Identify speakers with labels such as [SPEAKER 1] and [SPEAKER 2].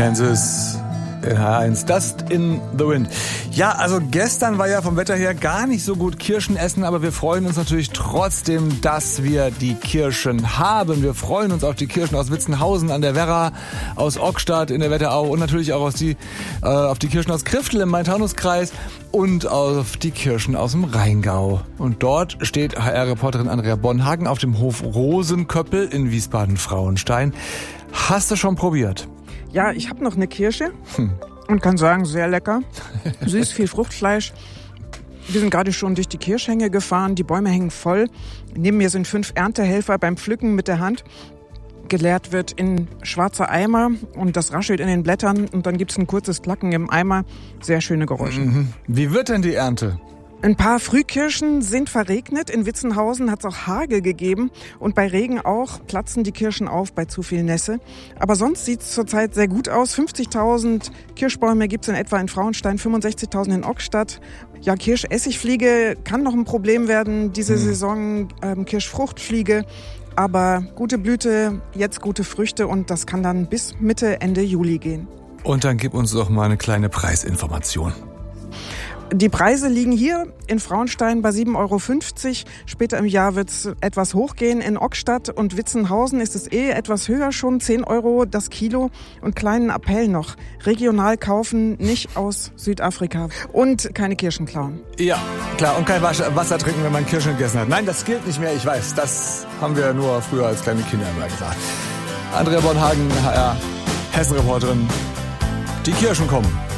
[SPEAKER 1] Kansas in H1, Dust in the Wind. Ja, also gestern war ja vom Wetter her gar nicht so gut Kirschen essen, aber wir freuen uns natürlich trotzdem, dass wir die Kirschen haben. Wir freuen uns auf die Kirschen aus Witzenhausen an der Werra, aus Ockstadt in der Wetterau und natürlich auch auf die Kirschen aus Kriftel im Main-Taunus-Kreis und auf die Kirschen aus dem Rheingau. Und dort steht HR-Reporterin Andrea Bonhagen auf dem Hof Rosenköppel in Wiesbaden-Frauenstein. Hast du schon probiert?
[SPEAKER 2] Ja, ich habe noch eine Kirsche und kann sagen, sehr lecker. Süß, viel Fruchtfleisch. Wir sind gerade schon durch die Kirschhänge gefahren, die Bäume hängen voll. Neben mir sind 5 Erntehelfer beim Pflücken mit der Hand. Geleert wird in schwarze Eimer und das raschelt in den Blättern und dann gibt's ein kurzes Klacken im Eimer. Sehr schöne Geräusche.
[SPEAKER 1] Wie wird denn die Ernte?
[SPEAKER 2] Ein paar Frühkirschen sind verregnet. In Witzenhausen hat es auch Hagel gegeben. Und bei Regen auch platzen die Kirschen auf bei zu viel Nässe. Aber sonst sieht es zurzeit sehr gut aus. 50.000 Kirschbäume gibt es in etwa in Frauenstein, 65.000 in Ockstadt. Ja, Kirschessigfliege kann noch ein Problem werden diese Saison. Kirschfruchtfliege. Aber gute Blüte, jetzt gute Früchte und das kann dann bis Mitte, Ende Juli gehen.
[SPEAKER 1] Und dann gib uns doch mal eine kleine Preisinformation.
[SPEAKER 2] Die Preise liegen hier in Frauenstein bei 7,50 €. Später im Jahr wird es etwas hochgehen. In Ockstadt und Witzenhausen ist es etwas höher schon, 10 € das Kilo. Und kleinen Appell noch, regional kaufen, nicht aus Südafrika. Und keine Kirschen klauen.
[SPEAKER 1] Ja, klar. Und kein Wasser trinken, wenn man Kirschen gegessen hat. Nein, das gilt nicht mehr, ich weiß. Das haben wir nur früher als kleine Kinder immer gesagt. Andrea Bonhagen, HR, Hessen-Reporterin. Die Kirschen kommen.